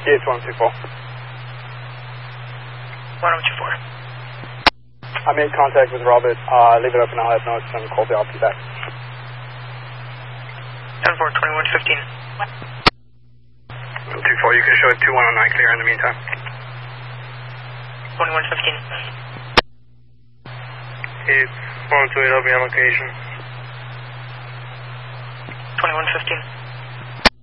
Yeah, it's 124. 124. I made contact with Robert. Leave it open, I'll have notes and call the RP back. 10-4, 2115. 124, you can show it 2109 clear in the meantime. 2115. It's 128 LBM location. 2115.